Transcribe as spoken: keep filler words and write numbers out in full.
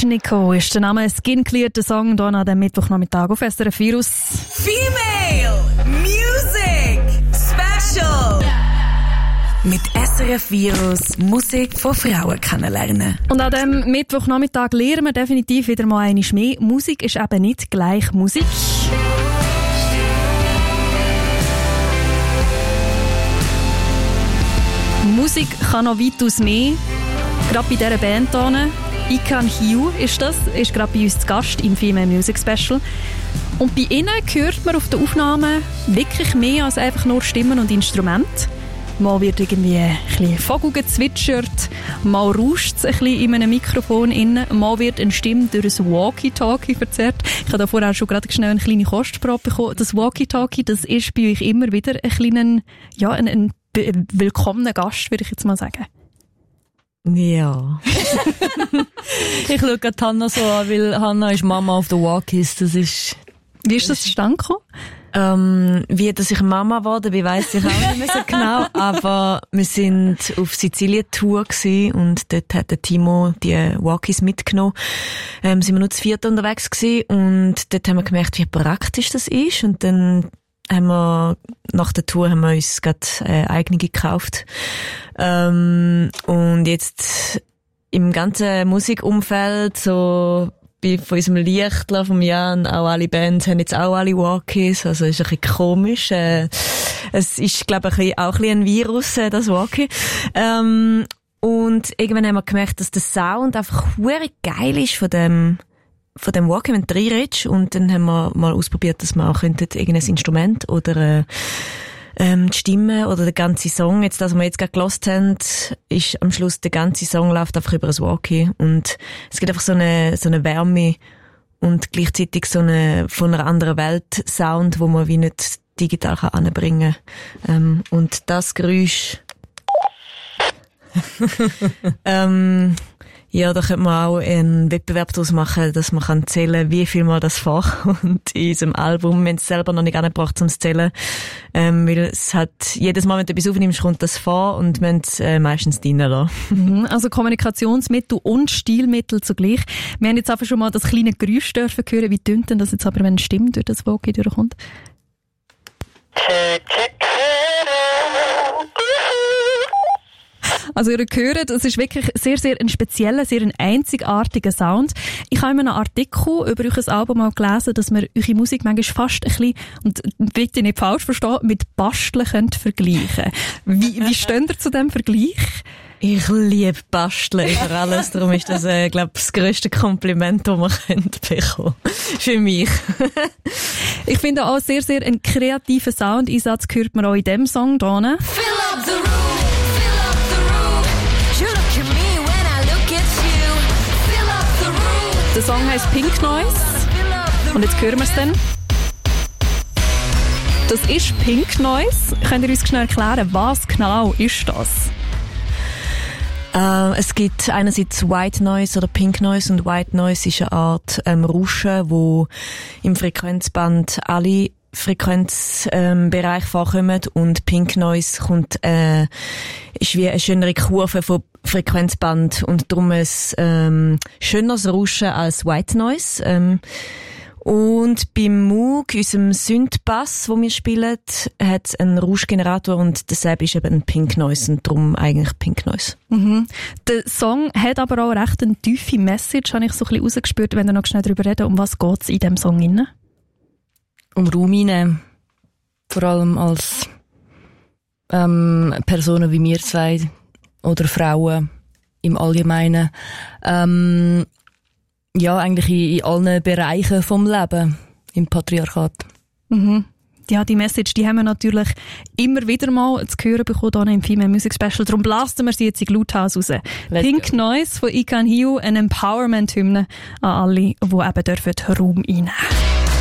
Nico ist der Name. Skin Clear, der Song hier an dem Mittwochnachmittag auf S R F Virus. Female Music Special. Mit S R F Virus Musik von Frauen kennenlernen. Und an diesem Mittwochnachmittag lernen wir definitiv wieder mal einmal mehr. Musik ist eben nicht gleich Musik. Musik kann noch weitaus mehr. Gerade bei dieser Band hier. Ikan Hiu ist das, ist gerade bei uns zu Gast im Female Music Special. Und bei ihnen hört man auf den Aufnahmen wirklich mehr als einfach nur Stimmen und Instrumente. Mal wird irgendwie ein bisschen Vogel gezwitschert, mal rauscht es ein bisschen in einem Mikrofon innen, mal wird eine Stimme durch ein Walkie-Talkie verzerrt. Ich habe da vorher schon gerade schnell eine kleine Kostprobe bekommen. Das Walkie-Talkie, das ist bei euch immer wieder ein kleiner, ja, ein, ein willkommener Gast, würde ich jetzt mal sagen. Ja. Ich schaue gerade Hannah so an, weil Hannah ist Mama auf den Walkies. Das ist... Wie ist das zustande gekommen? Ähm, wie dass ich Mama geworden bin, weiss ich auch nicht mehr so genau. Aber wir sind auf Sizilien-Tour gewesen und dort hat der Timo die Walkies mitgenommen. Ähm, sind wir nur zu viert unterwegs gewesen und dort haben wir gemerkt, wie praktisch das ist. Und dann haben wir, nach der Tour haben wir uns gerade äh, eigene gekauft. Ähm, und jetzt im ganzen Musikumfeld, so bei, von unserem Lichtler vom Jan, auch alle Bands haben jetzt auch alle Walkies, also ist ein bisschen komisch. Äh, es ist, glaube ich, auch ein bisschen ein Virus, äh, das Walkie. Ähm, und irgendwann haben wir gemerkt, dass der Sound einfach verdammt geil ist von dem von dem Walkie, wenn du reinredest. Und dann haben wir mal ausprobiert, dass wir auch könnten irgendein Instrument oder äh, ähm, die Stimme oder der ganze Song, jetzt das, was wir jetzt gerade gehört haben, ist am Schluss, der ganze Song läuft einfach über ein Walkie. Und es gibt einfach so eine, so eine Wärme und gleichzeitig so eine von einer anderen Welt Sound, wo man wie nicht digital kann anbringen kann. Ähm, und das Geräusch ähm, ja, da könnte man auch einen Wettbewerb daraus machen, dass man kann zählen, wie viel mal das vorkommt in unserem Album. Wir haben es selber noch nicht angebracht, um zu zählen. Ähm, weil es hat, jedes Mal, wenn du etwas aufnimmst, kommt das vor und wir haben es äh, meistens drin lassen. Also Kommunikationsmittel und Stilmittel zugleich. Wir haben jetzt einfach schon mal das kleine Geräusch dürfen hören. Wie tönt denn das jetzt aber, wenn eine Stimme durch das Walkie durchkommt? Also ihr hört, es ist wirklich sehr, sehr ein spezieller, sehr ein einzigartiger Sound. Ich habe in einem Artikel über euch Album mal gelesen, dass man eure Musik manchmal fast ein bisschen, und bitte nicht falsch verstehen, mit Basteln könnt vergleichen. Wie, wie steht ihr zu diesem Vergleich? Ich liebe Basteln über alles, darum ist das, äh, glaube ich, das grösste Kompliment, das man könnte bekommen. Für mich. Ich finde auch sehr, sehr einen kreativen Soundeinsatz hört man auch in diesem Song hier. Fill up the room. Fill up the room. You look at me when I look at you. Fill up the room. Der Song heisst Pink Noise. Und jetzt hören wir es dann. Das ist Pink Noise. Könnt ihr uns schnell erklären, was genau ist das? Uh, es gibt einerseits White Noise oder Pink Noise, und White Noise ist eine Art ähm, Rauschen, wo im Frequenzband alle Frequenzbereiche ähm, vorkommen, und Pink Noise kommt, äh, ist wie eine schönere Kurve von Frequenzband und darum ein ähm, schöneres Rauschen als White Noise. Ähm, Und beim Moog, unserem Synth-Bass, den wir spielen, hat es einen Rauschgenerator, und deshalb ist eben ein Pink Noise und darum eigentlich Pink Noise. Mhm. Der Song hat aber auch recht eine tiefe Message, habe ich so ein bisschen rausgespürt, wenn wir noch schnell darüber reden. Um was geht es in diesem Song rein? Um Raum einnehmen. Vor allem als ähm, Personen wie wir zwei oder Frauen im Allgemeinen. Ähm, Ja, eigentlich in, in allen Bereichen vom Leben im Patriarchat. Mhm. Ja, die Message, die haben wir natürlich immer wieder mal zu hören bekommen hier im Female Music Special. Darum blasten wir sie jetzt in Lauthaus raus. Let's Pink go. Noise von Ikan Hiu, eine Empowerment-Hymne an alle, die eben dürfen Raum einnehmen.